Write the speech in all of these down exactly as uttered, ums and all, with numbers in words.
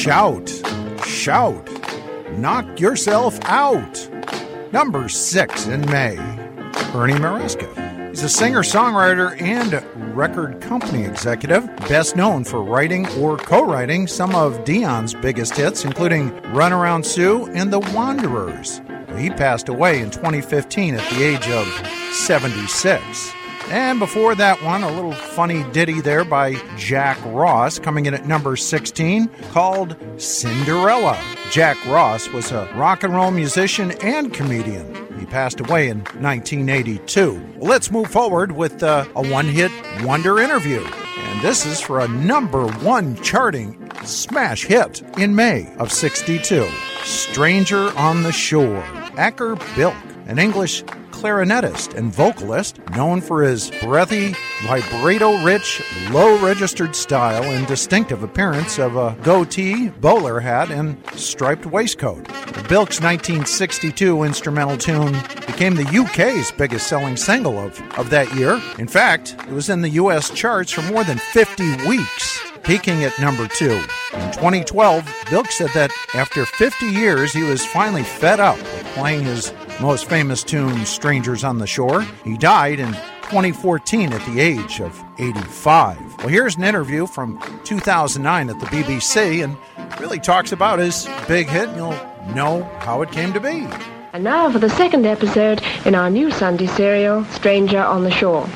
Shout, shout, knock yourself out. Number six in May, Ernie Maresca. He's a singer-songwriter and record company executive, best known for writing or co-writing some of Dion's biggest hits, including Run Around Sue and The Wanderers. He passed away in twenty fifteen at the age of seventy-six. And before that one, a little funny ditty there by Jack Ross, coming in at number sixteen, called Cinderella. Jack Ross was a rock and roll musician and comedian. He passed away in nineteen eighty-two. Well, let's move forward with uh, a one-hit wonder interview. And this is for a number one charting smash hit in May of sixty-two. Stranger on the Shore. Acker Bilk, an English clarinetist and vocalist known for his breathy, vibrato-rich, low-registered style and distinctive appearance of a goatee, bowler hat, and striped waistcoat. Bilk's nineteen sixty-two instrumental tune became the U K's biggest-selling single of, of that year. In fact, it was in the U S charts for more than fifty weeks, peaking at number two. In twenty twelve, Bilk said that after fifty years, he was finally fed up with playing his most famous tune, Strangers on the Shore. He died in twenty fourteen at the age of eighty-five. Well, here's an interview from two thousand nine at the B B C, and really talks about his big hit, and you'll know how it came to be. And now for the second episode in our new Sunday serial, Stranger on the Shore.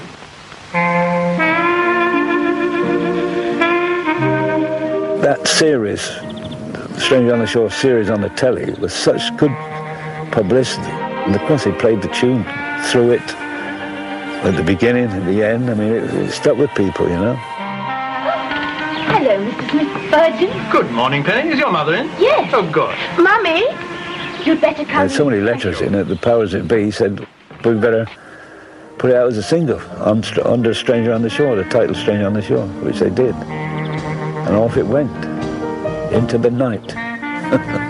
That series, Stranger on the Shore series on the telly, was such good publicity. And of course, he played the tune through it at the beginning and the end. I mean, it, it stuck with people, you know. Hello, Mister Smith Virgin. Good morning, Penny. Is your mother in? Yes. Oh, good. Mummy, you'd better come. There's so many letters in it. The powers that be said, we better put it out as a single on, under Stranger on the Shore, the title Stranger on the Shore, which they did. And off it went, into the night.